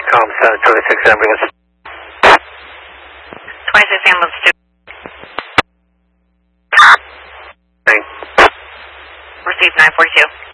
Com 26 ambulance. 26 ambulance 2. Nine. Received 942.